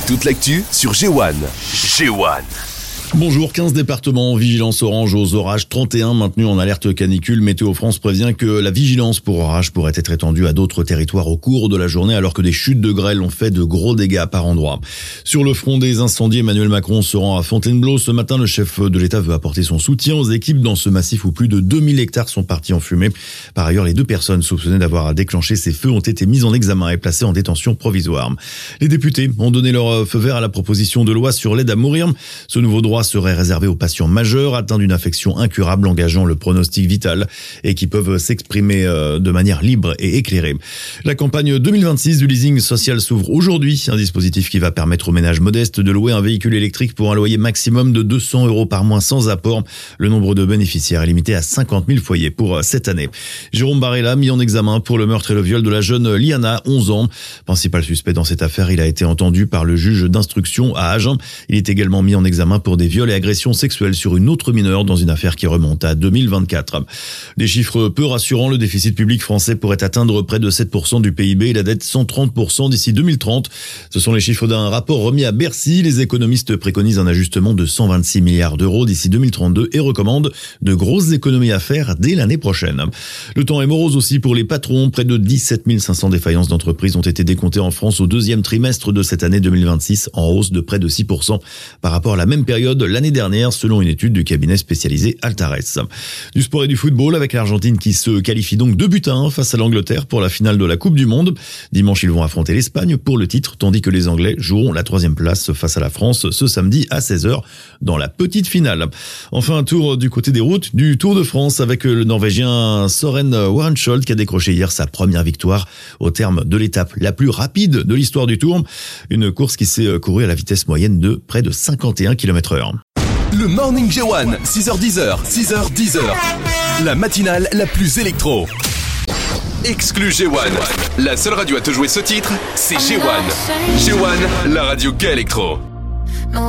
Toute l'actu sur G1. G1. Bonjour, 15 départements en vigilance orange aux orages, 31 maintenus en alerte canicule. Météo France prévient que la vigilance pour orage pourrait être étendue à d'autres territoires au cours de la journée alors que des chutes de grêle ont fait de gros dégâts par endroits. Sur le front des incendies, Emmanuel Macron se rend à Fontainebleau. Ce matin, le chef de l'État veut apporter son soutien aux équipes dans ce massif où plus de 2000 hectares sont partis en fumée. Par ailleurs, les 2 personnes soupçonnées d'avoir déclenché ces feux ont été mises en examen et placées en détention provisoire. Les députés ont donné leur feu vert à la proposition de loi sur l'aide à mourir. Ce nouveau droit serait réservé aux patients majeurs atteints d'une affection incurable engageant le pronostic vital et qui peuvent s'exprimer de manière libre et éclairée. La campagne 2026 du leasing social s'ouvre aujourd'hui, un dispositif qui va permettre aux ménages modestes de louer un véhicule électrique pour un loyer maximum de 200 € par mois sans apport. Le nombre de bénéficiaires est limité à 50 000 foyers pour cette année. Jérôme Barella, mis en examen pour le meurtre et le viol de la jeune Liana, 11 ans. Principal suspect dans cette affaire, il a été entendu par le juge d'instruction à Agen. Il est également mis en examen pour des viols et agression sexuelle sur une autre mineure dans une affaire qui remonte à 2024. Des chiffres peu rassurants, le déficit public français pourrait atteindre près de 7% du PIB et la dette 130% d'ici 2030. Ce sont les chiffres d'un rapport remis à Bercy. Les économistes préconisent un ajustement de 126 milliards d'euros d'ici 2032 et recommandent de grosses économies à faire dès l'année prochaine. Le temps est morose aussi pour les patrons. Près de 17 500 défaillances d'entreprises ont été décomptées en France au deuxième trimestre de cette année 2026, en hausse de près de 6% par rapport à la même période l'année dernière, selon une étude du cabinet spécialisé Altares. Du sport et du football avec l'Argentine qui se qualifie donc 2-1 face à l'Angleterre pour la finale de la Coupe du Monde. Dimanche, ils vont affronter l'Espagne pour le titre, tandis que les Anglais joueront la 3e place face à la France ce samedi à 16h dans la petite finale. Enfin, un tour du côté des routes du Tour de France avec le Norvégien Søren Warensholt qui a décroché hier sa première victoire au terme de l'étape la plus rapide de l'histoire du Tour. Une course qui s'est courue à la vitesse moyenne de près de 51 km/h. Le Morning G1, 6h10, 6h10. La matinale la plus électro. Exclu G1. La seule radio à te jouer ce titre, c'est G1. G1, la radio qu'électro.